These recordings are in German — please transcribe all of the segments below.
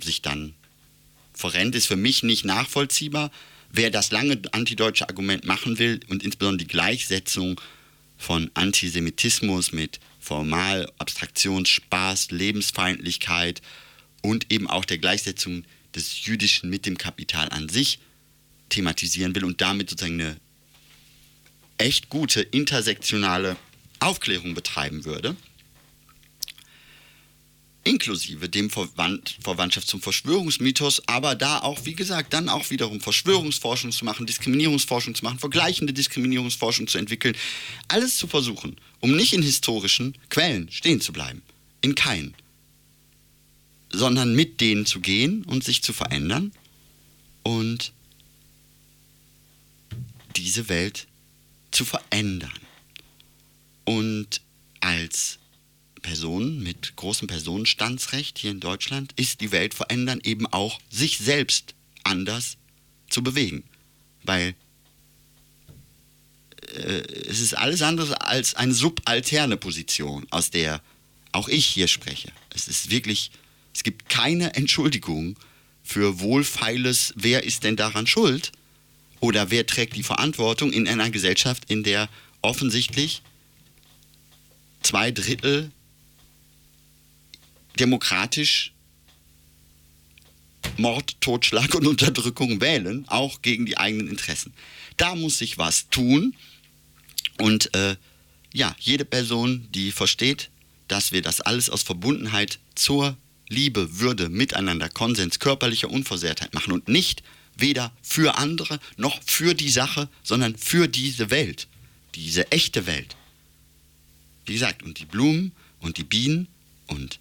sich dann verrennt, ist für mich nicht nachvollziehbar. Wer das lange antideutsche Argument machen will und insbesondere die Gleichsetzung von Antisemitismus mit Formal, Abstraktions, Spaß, Lebensfeindlichkeit und eben auch der Gleichsetzung des Jüdischen mit dem Kapital an sich thematisieren will und damit sozusagen eine echt gute intersektionale Aufklärung betreiben würde, inklusive dem Verwandtschaft zum Verschwörungsmythos, aber da auch, wie gesagt, dann auch wiederum Verschwörungsforschung zu machen, Diskriminierungsforschung zu machen, vergleichende Diskriminierungsforschung zu entwickeln, alles zu versuchen, um nicht in historischen Quellen stehen zu bleiben, in keinen, sondern mit denen zu gehen und sich zu verändern und diese Welt zu verändern. Und als Person mit großem Personenstandsrecht hier in Deutschland ist die Welt verändern eben auch sich selbst anders zu bewegen. Weil es ist alles andere als eine subalterne Position, aus der auch ich hier spreche. Es gibt keine Entschuldigung für wohlfeiles, wer ist denn daran schuld oder wer trägt die Verantwortung in einer Gesellschaft, in der offensichtlich 2/3 demokratisch Mord, Totschlag und Unterdrückung wählen, auch gegen die eigenen Interessen. Da muss sich was tun und jede Person, die versteht, dass wir das alles aus Verbundenheit zur Liebe, Würde, Miteinander, Konsens, körperlicher Unversehrtheit machen und nicht weder für andere noch für die Sache, sondern für diese Welt, diese echte Welt. Wie gesagt, und die Blumen und die Bienen und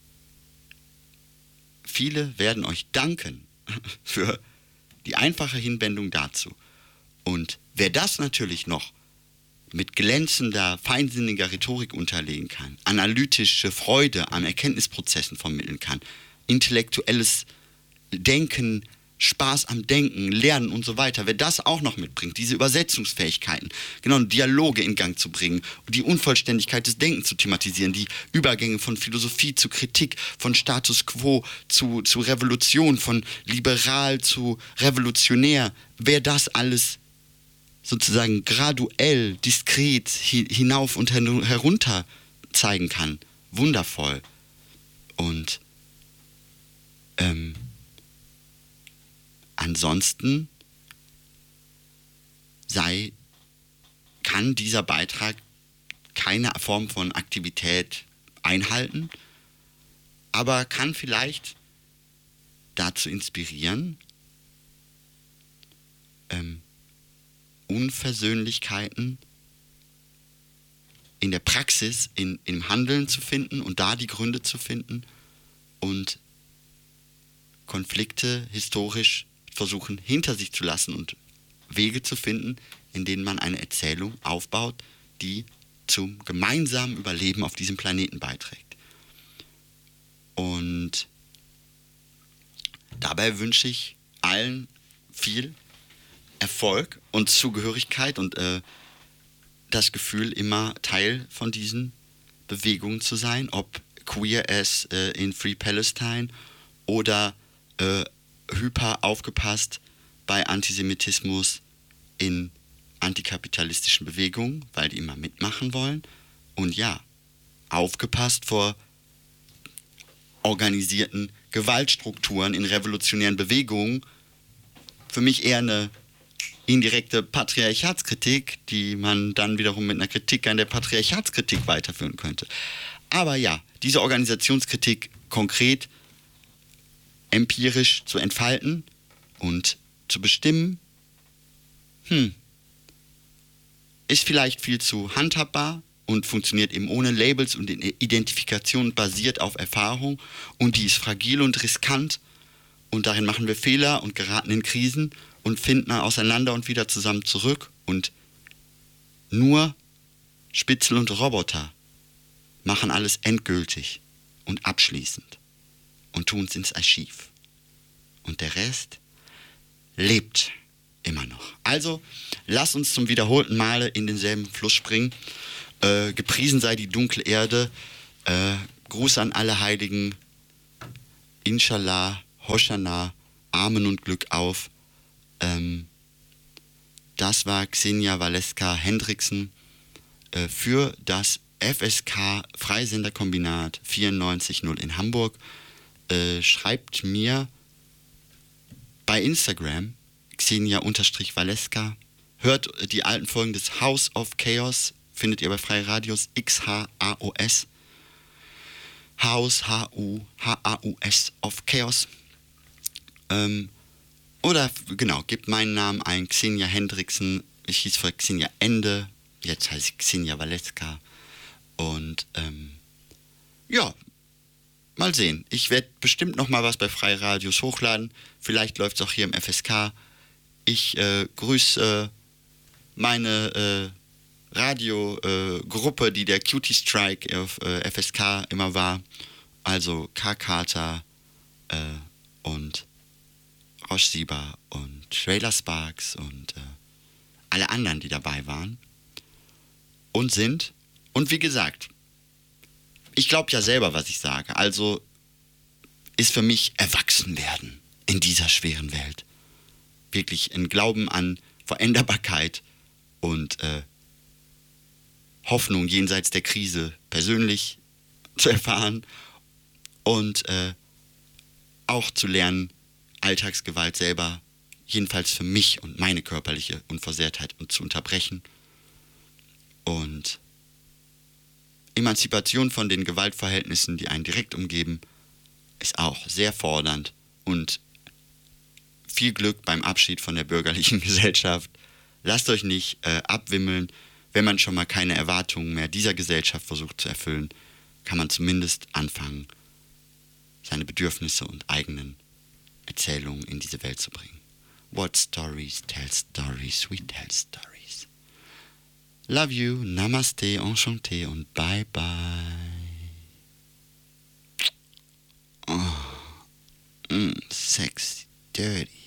viele werden euch danken für die einfache Hinwendung dazu. Und wer das natürlich noch mit glänzender, feinsinniger Rhetorik unterlegen kann, analytische Freude an Erkenntnisprozessen vermitteln kann, intellektuelles Denken, Spaß am Denken, Lernen und so weiter, wer das auch noch mitbringt, diese Übersetzungsfähigkeiten, genau, Dialoge in Gang zu bringen, die Unvollständigkeit des Denkens zu thematisieren, die Übergänge von Philosophie zu Kritik, von Status Quo zu Revolution, von liberal zu revolutionär, wer das alles sozusagen graduell, diskret hinauf und herunter zeigen kann, wundervoll. Und ansonsten kann dieser Beitrag keine Form von Aktivität einhalten, aber kann vielleicht dazu inspirieren, Unversöhnlichkeiten in der Praxis, im Handeln zu finden und da die Gründe zu finden und Konflikte historisch versuchen hinter sich zu lassen und Wege zu finden, in denen man eine Erzählung aufbaut, die zum gemeinsamen Überleben auf diesem Planeten beiträgt. Und dabei wünsche ich allen viel Erfolg und Zugehörigkeit und das Gefühl, immer Teil von diesen Bewegungen zu sein, ob Queer as in Free Palestine oder hyper aufgepasst bei Antisemitismus in antikapitalistischen Bewegungen, weil die immer mitmachen wollen. Und ja, aufgepasst vor organisierten Gewaltstrukturen in revolutionären Bewegungen. Für mich eher eine indirekte Patriarchatskritik, die man dann wiederum mit einer Kritik an der Patriarchatskritik weiterführen könnte. Aber ja, diese Organisationskritik konkret empirisch zu entfalten und zu bestimmen, ist vielleicht viel zu handhabbar und funktioniert eben ohne Labels und Identifikation basiert auf Erfahrung und die ist fragil und riskant und darin machen wir Fehler und geraten in Krisen und finden auseinander und wieder zusammen zurück und nur Spitzel und Roboter machen alles endgültig und abschließend und tun es ins Archiv. Und der Rest lebt immer noch. Also, lass uns zum wiederholten Male in denselben Fluss springen. Gepriesen sei die dunkle Erde. Gruß an alle Heiligen. Inshallah, Hoshana, Amen und Glück auf. Das war Xenia Valeska Hendriksen für das FSK Freisenderkombinat 94.0 in Hamburg. Schreibt mir bei Instagram Xenia_Valeska. Hört die alten Folgen des House of Chaos, findet ihr bei Freie Radios, XHAOS. House, H-U-H-A-U-S of Chaos. Oder genau, gebt meinen Namen ein, Xenia Hendriksen. Ich hieß vorher Xenia Ende, jetzt heiße ich Xenia Valeska. Und ja, mal sehen. Ich werde bestimmt noch mal was bei Freie Radios hochladen. Vielleicht läuft es auch hier im FSK. Ich grüße meine Radiogruppe, die der Cutie Strike auf FSK immer war. Also K-Carter und Roche Sieber und Trailer Sparks und alle anderen, die dabei waren und sind. Und wie gesagt, ich glaube ja selber, was ich sage. Also ist für mich Erwachsenwerden in dieser schweren Welt. Wirklich ein Glauben an Veränderbarkeit und Hoffnung jenseits der Krise persönlich zu erfahren und auch zu lernen, Alltagsgewalt selber, jedenfalls für mich und meine körperliche Unversehrtheit zu unterbrechen. Und Emanzipation von den Gewaltverhältnissen, die einen direkt umgeben, ist auch sehr fordernd. Und viel Glück beim Abschied von der bürgerlichen Gesellschaft. Lasst euch nicht abwimmeln. Wenn man schon mal keine Erwartungen mehr dieser Gesellschaft versucht zu erfüllen, kann man zumindest anfangen, seine Bedürfnisse und eigenen Erzählungen in diese Welt zu bringen. What stories tell stories, we tell stories. Love you, Namaste, Enchanté und bye bye. Oh, sexy, dirty.